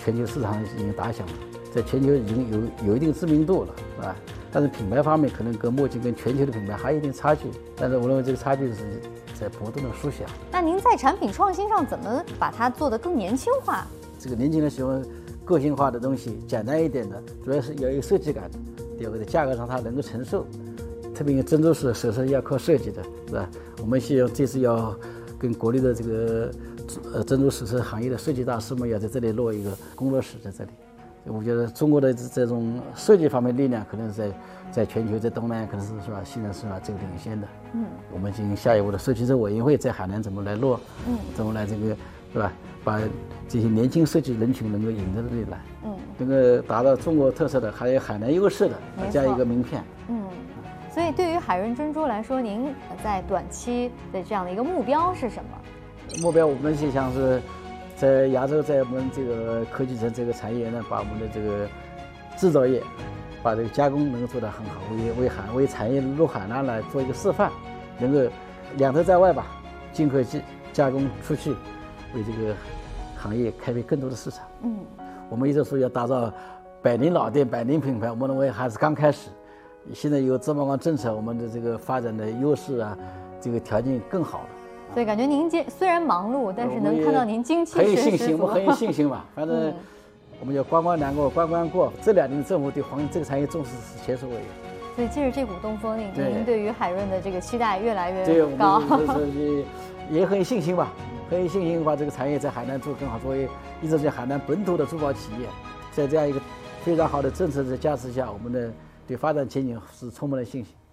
全球市场已经打响了，在全球已经有一定知名度了，是吧？但是品牌方面可能跟墨镜跟全球的品牌还有一定差距，但是我认为这个差距是在不断的缩小。 那您在产品创新上怎么把它做得更年轻化？ 这个年轻人喜欢个性化的东西，简单一点的，主要是要有设计感，第二个在价格上它能够承受。特别珍珠首饰要靠设计的，是吧？我们希望这次要跟国内的这个珍珠首饰行业的设计大师们要在这里落一个工作室在这里。我觉得中国的这种设计方面力量可能是在全球，在东南亚可能是吧，现在是吧这个领先的。我们进行下一步的设计师委员会在海南怎么来落，怎么来这个是吧，把这些年轻设计人群能够引到这里来，能够达到中国特色的，还有海南优势的这样一个名片。 所以对于海润珍珠来说，您在短期的这样的一个目标是什么？ 目标我们是想是在亚洲，在我们这个科技城这个产业呢，把我们的这个制造业，把这个加工能够做得很好，为产业入海南来做一个示范，能够两头在外吧，进口加工出去，为这个行业开辟更多的市场。我们一直说要打造百年老店、百年品牌，我们认为还是刚开始。现在有自贸光政策，我们的这个发展的优势啊，这个条件更好了。 所以感觉您虽然忙碌，但是能看到您精气很有信心， 神十足。 我很有信心吧。反正我们叫关关难过关关过。这2年政府对这个产业重视是前所未有。 所以借着这股东风，您对于海润的这个期待越来越高。 对，也很有信心吧，很有信心把这个产业在海南做更好。作为一直在海南本土的珠宝企业，在这样一个非常好的政策的加持下，我们的对发展前景是充满了信心。